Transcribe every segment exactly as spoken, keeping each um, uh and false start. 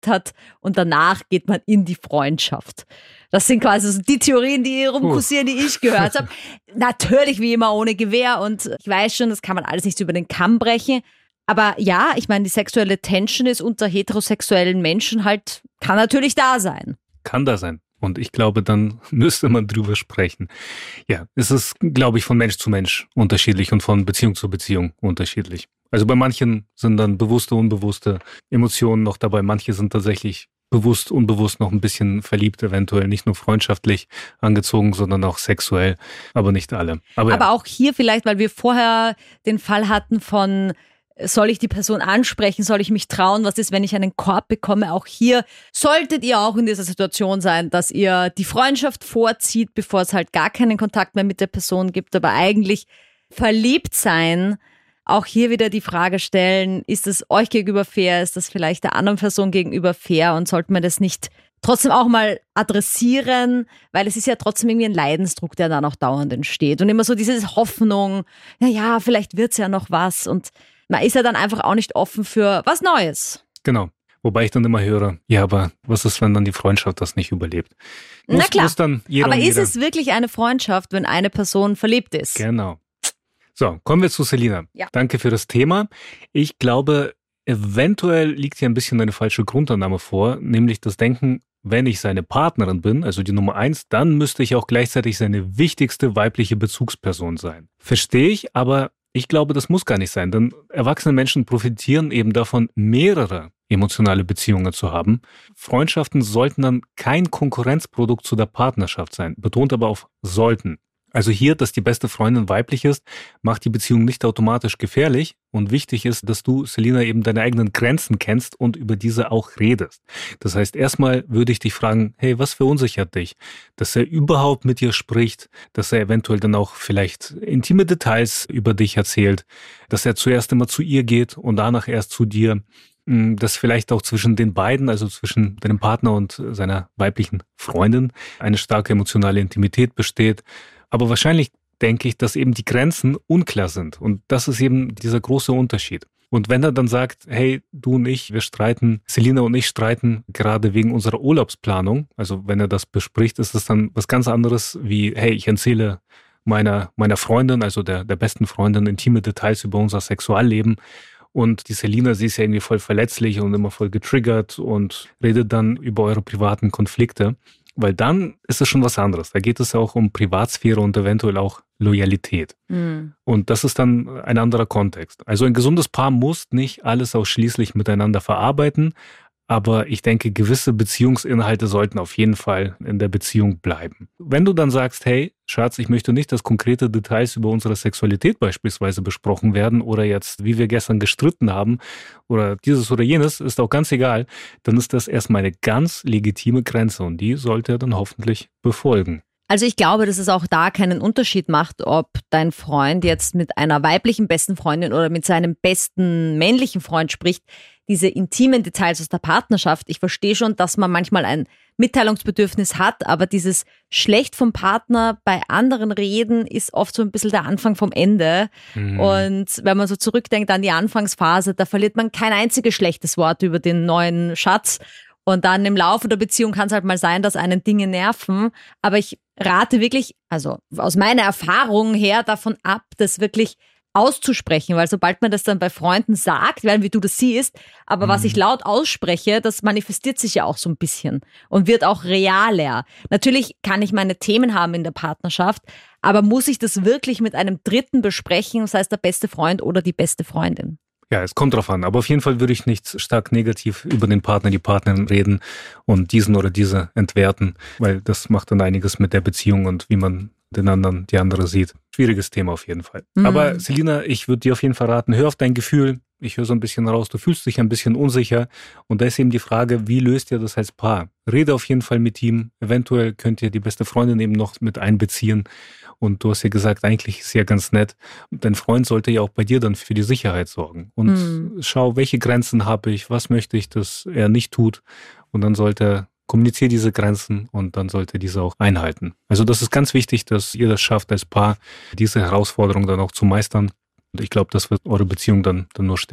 hat und danach geht man in die Freundschaft. Das sind quasi so die Theorien, die rumkursieren, die ich gehört habe. Natürlich wie immer ohne Gewehr und ich weiß schon, das kann man alles nicht so über den Kamm brechen. Aber ja, ich meine, die sexuelle Tension ist unter heterosexuellen Menschen halt, kann natürlich da sein. Kann da sein. Und ich glaube, dann müsste man drüber sprechen. Ja, es ist, glaube ich, von Mensch zu Mensch unterschiedlich und von Beziehung zu Beziehung unterschiedlich. Also bei manchen sind dann bewusste, unbewusste Emotionen noch dabei. Manche sind tatsächlich bewusst, unbewusst noch ein bisschen verliebt, eventuell nicht nur freundschaftlich angezogen, sondern auch sexuell, aber nicht alle. Aber, aber ja. Auch hier vielleicht, weil wir vorher den Fall hatten von, soll ich die Person ansprechen, soll ich mich trauen, was ist, wenn ich einen Korb bekomme? Auch hier solltet ihr auch in dieser Situation sein, dass ihr die Freundschaft vorzieht, bevor es halt gar keinen Kontakt mehr mit der Person gibt, aber eigentlich verliebt sein. Auch hier wieder die Frage stellen, ist es euch gegenüber fair, ist das vielleicht der anderen Person gegenüber fair und sollte man das nicht trotzdem auch mal adressieren, weil es ist ja trotzdem irgendwie ein Leidensdruck, der dann auch dauernd entsteht und immer so diese Hoffnung, naja, vielleicht wird's ja noch was und man ist ja dann einfach auch nicht offen für was Neues. Genau. Wobei ich dann immer höre, ja, aber was ist, wenn dann die Freundschaft das nicht überlebt? Muss, Na klar, muss dann jeder aber und ist jeder. es wirklich eine Freundschaft, wenn eine Person verliebt ist? Genau. So, kommen wir zu Selina. Ja. Danke für das Thema. Ich glaube, eventuell liegt hier ein bisschen eine falsche Grundannahme vor, nämlich das Denken, wenn ich seine Partnerin bin, also die Nummer eins, dann müsste ich auch gleichzeitig seine wichtigste weibliche Bezugsperson sein. Verstehe ich, aber ich glaube, das muss gar nicht sein, denn erwachsene Menschen profitieren eben davon, mehrere emotionale Beziehungen zu haben. Freundschaften sollten dann kein Konkurrenzprodukt zu der Partnerschaft sein, betont aber auf sollten. Also hier, dass die beste Freundin weiblich ist, macht die Beziehung nicht automatisch gefährlich. Und wichtig ist, dass du, Selina, eben deine eigenen Grenzen kennst und über diese auch redest. Das heißt, erstmal würde ich dich fragen, hey, was verunsichert dich? Dass er überhaupt mit dir spricht, dass er eventuell dann auch vielleicht intime Details über dich erzählt, dass er zuerst immer zu ihr geht und danach erst zu dir. Dass vielleicht auch zwischen den beiden, also zwischen deinem Partner und seiner weiblichen Freundin, eine starke emotionale Intimität besteht. Aber wahrscheinlich denke ich, dass eben die Grenzen unklar sind. Und das ist eben dieser große Unterschied. Und wenn er dann sagt, hey, du und ich, wir streiten, Selina und ich streiten gerade wegen unserer Urlaubsplanung. Also wenn er das bespricht, ist es dann was ganz anderes wie, hey, ich erzähle meiner, meiner Freundin, also der, der besten Freundin, intime Details über unser Sexualleben. Und die Selina, sie ist ja irgendwie voll verletzlich und immer voll getriggert und redet dann über eure privaten Konflikte. Weil dann ist es schon was anderes. Da geht es ja auch um Privatsphäre und eventuell auch Loyalität. Mhm. Und das ist dann ein anderer Kontext. Also ein gesundes Paar muss nicht alles ausschließlich miteinander verarbeiten, aber ich denke, gewisse Beziehungsinhalte sollten auf jeden Fall in der Beziehung bleiben. Wenn du dann sagst, hey, Schatz, ich möchte nicht, dass konkrete Details über unsere Sexualität beispielsweise besprochen werden oder jetzt, wie wir gestern gestritten haben oder dieses oder jenes, ist auch ganz egal, dann ist das erstmal eine ganz legitime Grenze und die sollte er dann hoffentlich befolgen. Also ich glaube, dass es auch da keinen Unterschied macht, ob dein Freund jetzt mit einer weiblichen besten Freundin oder mit seinem besten männlichen Freund spricht. Diese intimen Details aus der Partnerschaft. Ich verstehe schon, dass man manchmal ein Mitteilungsbedürfnis hat, aber dieses schlecht vom Partner bei anderen reden ist oft so ein bisschen der Anfang vom Ende. Mhm. Und wenn man so zurückdenkt an die Anfangsphase, da verliert man kein einziges schlechtes Wort über den neuen Schatz. Und dann im Laufe der Beziehung kann es halt mal sein, dass einen Dinge nerven. Aber ich rate wirklich, also aus meiner Erfahrung her davon ab, das wirklich auszusprechen, weil sobald man das dann bei Freunden sagt, wie du das siehst, aber mhm. was ich laut ausspreche, das manifestiert sich ja auch so ein bisschen und wird auch realer. Natürlich kann ich meine Themen haben in der Partnerschaft, aber muss ich das wirklich mit einem Dritten besprechen, sei es der beste Freund oder die beste Freundin? Ja, es kommt drauf an. Aber auf jeden Fall würde ich nicht stark negativ über den Partner, die Partnerin reden und diesen oder diese entwerten, weil das macht dann einiges mit der Beziehung und wie man den anderen, die andere sieht. Schwieriges Thema auf jeden Fall. Mhm. Aber Selina, ich würde dir auf jeden Fall raten, hör auf dein Gefühl. Ich höre so ein bisschen raus, du fühlst dich ein bisschen unsicher. Und da ist eben die Frage, wie löst ihr das als Paar? Rede auf jeden Fall mit ihm. Eventuell könnt ihr die beste Freundin eben noch mit einbeziehen. Und du hast ja gesagt, eigentlich ist es ja ganz nett. Dein Freund sollte ja auch bei dir dann für die Sicherheit sorgen. Und mhm. schau, welche Grenzen habe ich, was möchte ich, dass er nicht tut. Und dann sollte er kommuniziere diese Grenzen und dann sollte diese auch einhalten. Also das ist ganz wichtig, dass ihr das schafft als Paar, diese Herausforderung dann auch zu meistern. Und ich glaube, das wird eure Beziehung dann, dann nur stärken.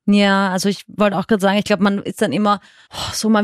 Ja, also ich wollte auch gerade sagen, ich glaube, man ist dann immer oh, so, man